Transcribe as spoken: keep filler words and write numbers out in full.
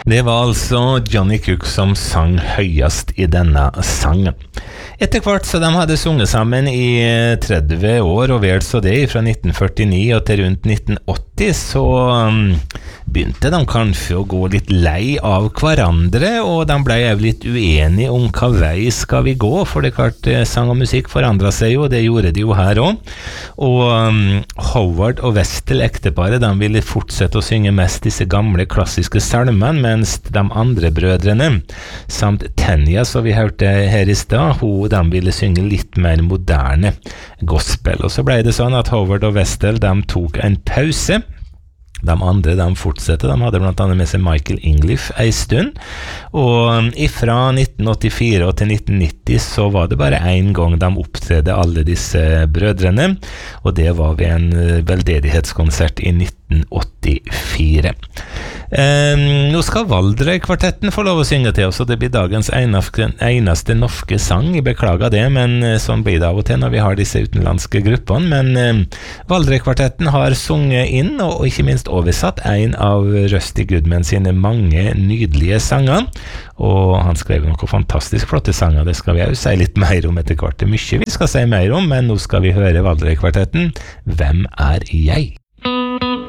Det var altså Johnny Cook som sang høyest i denne sangen. Etter hvert så de hadde sunget sammen i tretti år, og vel så det, fra nitten førtini og til rundt nitten åtti, så um, begynte de kanskje å gå litt lei av hverandre, og de ble jo litt uenige om hva vei skal vi gå, for det er klart, sang og musikk forandret seg jo, det gjorde de jo her også. Og um, Howard og Westell, ekteparet, de ville fortsette å synge mest disse gamle klassiske salmene, mens de andre brødrene, samt Tanya, som vi hørte her i sted, hun de ville synge litt mer moderne gospel. Og så ble det sånn at Howard og Westell, de tok en pause. De andre, de fortsatte. De hadde blant annet med seg Michael English en stund. Og fra nitten åttifire til nitten nitti så var det bare en gang de opptredde alle disse brødrene, og det var ved en veldedighetskonsert i nitten åttifire. Um, nå skal Valdre-kvartetten få lov å synge til oss, og det blir dagens eneste, eneste norske sang. Jeg beklager det, men sånn blir det av og til når vi har disse utenlandske gruppene. Men um, Valdre-kvartetten har sunget inn, og ikke minst oversatt, en av Rusty Goodman sine mange nydelige sanger. Og han skrev noen fantastisk flotte sanger, det skal vi jo si litt mer om etter hvert. Det er mye vi skal si mer om, men nå skal vi høre Valdre-kvartetten. Hvem er jeg?